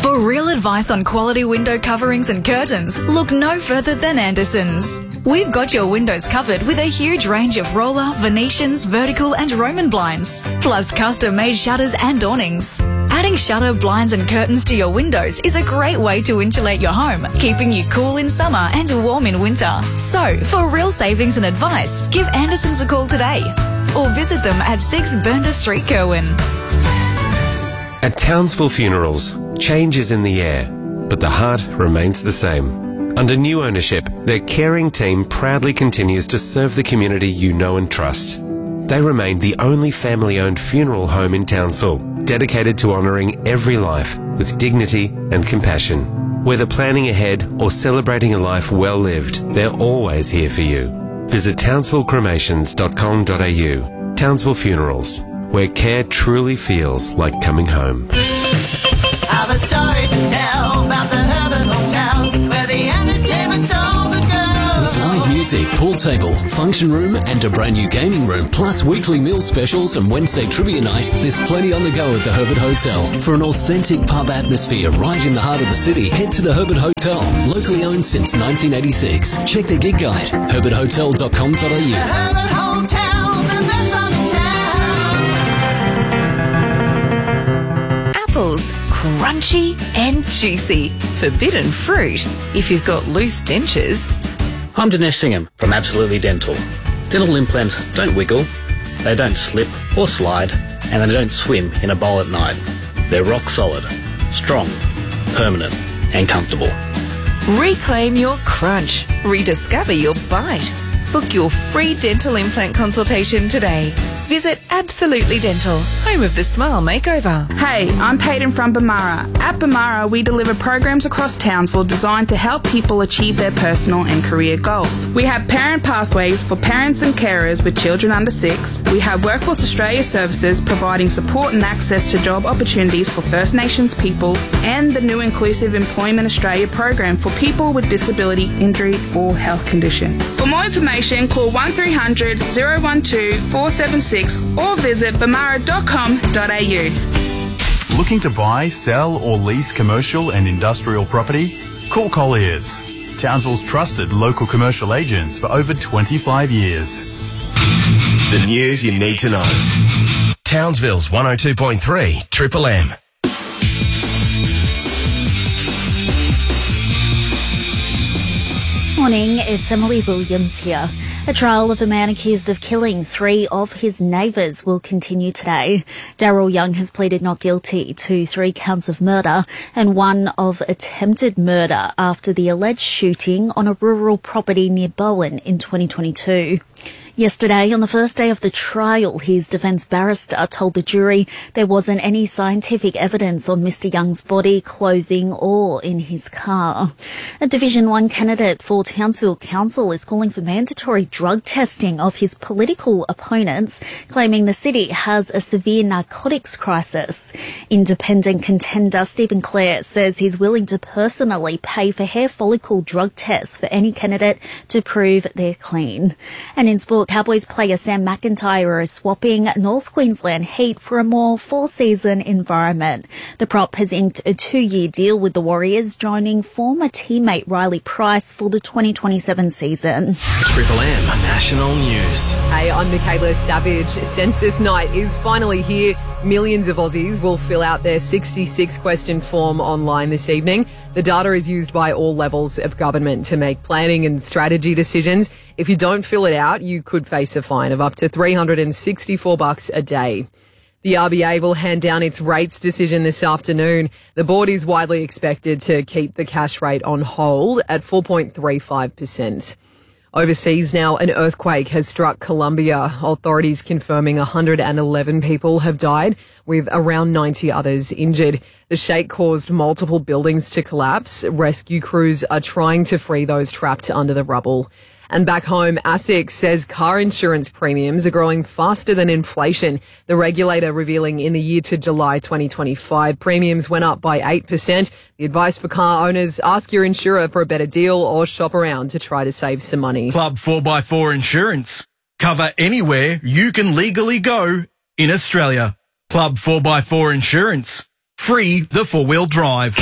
For real advice on quality window coverings and curtains, look no further than Anderson's. We've got your windows covered with a huge range of roller, Venetians, vertical and Roman blinds, plus custom-made shutters and awnings. Adding shutter, blinds and curtains to your windows is a great way to insulate your home, keeping you cool in summer and warm in winter. So, for real savings and advice, give Anderson's a call today or visit them at 6 Bernda Street, Kerwin. At Townsville Funerals, change is in the air, but the heart remains the same. Under new ownership, their caring team proudly continues to serve the community you know and trust. They remain the only family-owned funeral home in Townsville, dedicated to honouring every life with dignity and compassion. Whether planning ahead or celebrating a life well lived, they're always here for you. Visit townsvillecremations.com.au. Townsville Funerals, where care truly feels like coming home. I've a story to tell about the Herbert Hotel, where the entertainment's all the girls. With live music, pool table, function room and a brand new gaming room, plus weekly meal specials and Wednesday trivia night, there's plenty on the go at the Herbert Hotel. For an authentic pub atmosphere right in the heart of the city, head to the Herbert Hotel, locally owned since 1986. Check their gig guide, herberthotel.com.au. The Herbert Hotel, the best pub in town. Apples, crunchy and juicy. Forbidden fruit if you've got loose dentures. I'm Dinesh Singham from Absolutely Dental. Dental implants don't wiggle, they don't slip or slide, and they don't swim in a bowl at night. They're rock solid, strong, permanent and comfortable. Reclaim your crunch. Rediscover your bite. Book your free dental implant consultation today. Visit Absolutely Dental, home of the Smile Makeover. Hey, I'm Peyton from Bamara. At Bamara, we deliver programs across Townsville designed to help people achieve their personal and career goals. We have parent pathways for parents and carers with children under 6. We have Workforce Australia services providing support and access to job opportunities for First Nations peoples, and the new Inclusive Employment Australia program for people with disability, injury or health condition. For more information, call 1300 012 476 or visit bamara.com.au. Looking to buy, sell or lease commercial and industrial property? Call Colliers, Townsville's trusted local commercial agents for over 25 years. The news you need to know. Townsville's 102.3 Triple M. Morning, it's Emily Williams here. A trial of a man accused of killing 3 of his neighbours will continue today. Daryl Young has pleaded not guilty to 3 counts of murder and 1 of attempted murder after the alleged shooting on a rural property near Bowen in 2022. Yesterday, on the first day of the trial, his defence barrister told the jury there wasn't any scientific evidence on Mr Young's body, clothing or in his car. A Division 1 candidate for Townsville Council is calling for mandatory drug testing of his political opponents, claiming the city has a severe narcotics crisis. Independent contender Stephen Clare says he's willing to personally pay for hair follicle drug tests for any candidate to prove they're clean. And in sport, Cowboys player Sam McIntyre is swapping North Queensland Heat for a more four-season environment. The prop has inked a 2-year deal with the Warriors, joining former teammate Riley Price for the 2027 season. Triple M National News. Hey, I'm Michaela Savage. Census night is finally here. Millions of Aussies will fill out their 66-question form online this evening. The data is used by all levels of government to make planning and strategy decisions. If you don't fill it out, you could face a fine of up to $364 a day. The RBA will hand down its rates decision this afternoon. The board is widely expected to keep the cash rate on hold at 4.35%. Overseas now, an earthquake has struck Colombia. Authorities confirming 111 people have died, with around 90 others injured. The shake caused multiple buildings to collapse. Rescue crews are trying to free those trapped under the rubble. And back home, ASIC says car insurance premiums are growing faster than inflation. The regulator revealing in the year to July 2025, premiums went up by 8%. The advice for car owners: ask your insurer for a better deal or shop around to try to save some money. Club 4x4 Insurance. Cover anywhere you can legally go in Australia. Club 4x4 Insurance. free the four-wheel drive.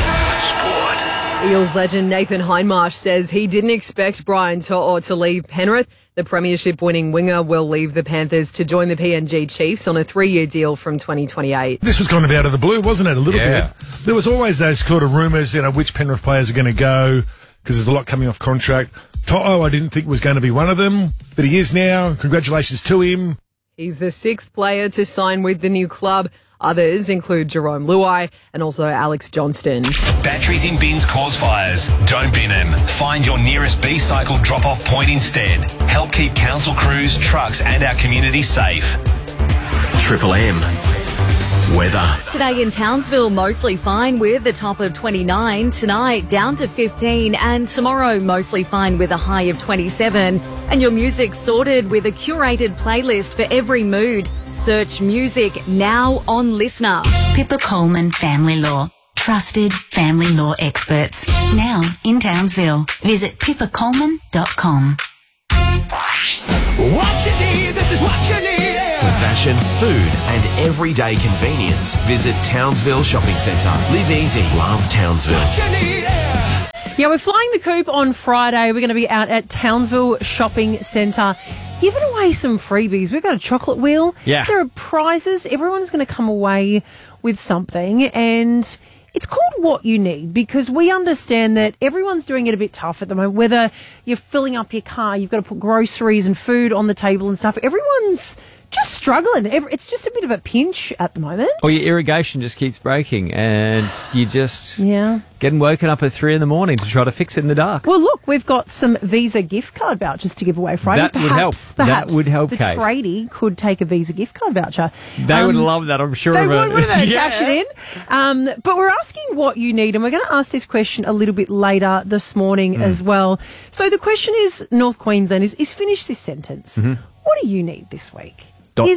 Eels legend Nathan Hindmarsh says he didn't expect Brian To'o to leave Penrith. The premiership-winning winger will leave the Panthers to join the PNG Chiefs on a 3-year deal from 2028. This was kind of out of the blue, wasn't it, a little bit? There was always those sort of rumours, which Penrith players are going to go, because there's a lot coming off contract. To'o, I didn't think was going to be one of them, but he is now. Congratulations to him. He's the 6th player to sign with the new club. Others include Jerome Luai and also Alex Johnston. Batteries in bins cause fires. Don't bin them. Find your nearest B-Cycle drop-off point instead. Help keep council crews, trucks and our community safe. Triple M. Weather. Today in Townsville, mostly fine with a top of 29. Tonight, down to 15. And tomorrow, mostly fine with a high of 27. And your music sorted with a curated playlist for every mood. Search music now on Listener. Pippa Coleman Family Law. Trusted family law experts. Now in Townsville. Visit pippacoleman.com. What you need, this is what you need. For fashion, food and everyday convenience, visit Townsville Shopping Centre. Live easy. Love Townsville. Yeah, we're flying the coop on Friday. We're going to be out at Townsville Shopping Centre giving away some freebies. We've got a chocolate wheel. Yeah. There are prizes. Everyone's going to come away with something, and it's called What You Need because we understand that everyone's doing it a bit tough at the moment. Whether you're filling up your car, you've got to put groceries and food on the table and stuff. Everyone's just struggling. It's just a bit of a pinch at the moment. Or your irrigation just keeps breaking and you just getting woken up at 3 a.m. to try to fix it in the dark. Well, look, we've got some Visa gift card vouchers to give away Friday. That would help. Perhaps That would help, the Kate. tradie could take a Visa gift card voucher. They would love that, I'm sure. They of would, wouldn't they? Yeah. Cash it in. But we're asking what you need, and we're going to ask this question a little bit later this morning as well. So the question is, North Queensland is finish this sentence. Mm-hmm. What do you need this week? Dot.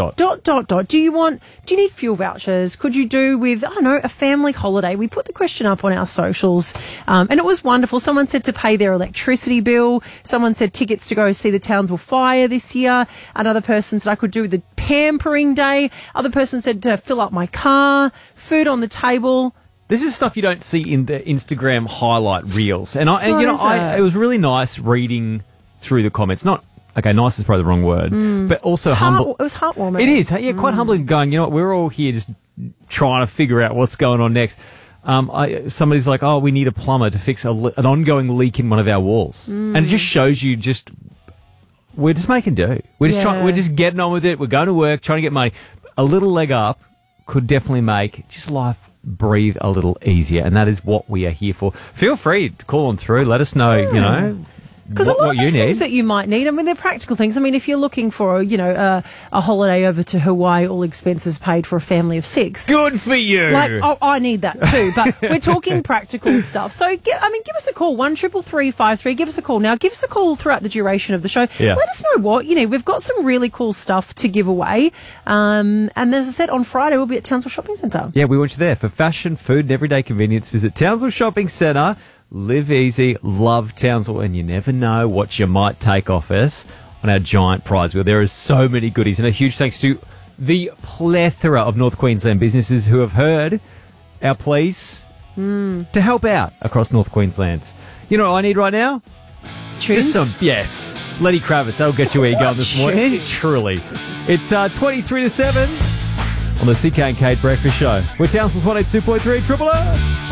Do you need fuel vouchers? Could you do with, I don't know, a family holiday? We put the question up on our socials, and it was wonderful. Someone said to pay their electricity bill. Someone said tickets to go see the Townsville Fire this year. Another person said I could do with the pampering day. Other person said to fill up my car, food on the table. This is stuff you don't see in the Instagram highlight reels. And it was really nice reading through the comments. Okay, nice is probably the wrong word, but also humble. It was heartwarming. It is, yeah, quite humbling. Going, you know what? We're all here just trying to figure out what's going on next. Somebody's like, "Oh, we need a plumber to fix an ongoing leak in one of our walls," and it just shows you we're just making do. We're just getting on with it. We're going to work, trying to get money. A little leg up could definitely make just life breathe a little easier, and that is what we are here for. Feel free to call on through. Let us know. Because a lot of those things that you might need, I mean, they're practical things. I mean, if you're looking for, a holiday over to Hawaii, all expenses paid for a family of 6. Good for you. I need that too. But we're talking practical stuff. So, give us a call, 133353. Give us a call now. Give us a call throughout the duration of the show. Yeah. Let us know we've got some really cool stuff to give away. And as I said, on Friday, we'll be at Townsville Shopping Centre. Yeah, we want you there for fashion, food, and everyday convenience. Visit Townsville Shopping Centre. Live easy, love Townsville, and you never know what you might take off us on our giant prize wheel. There are so many goodies, and a huge thanks to the plethora of North Queensland businesses who have heard our pleas to help out across North Queensland. You know what I need right now? Tunes? Yes, Lenny Kravitz. That'll get you where you're going this morning. Truly. It's 23 to 7 on the CK and Kate Breakfast Show. We're Townsville's 182.3 Triple M.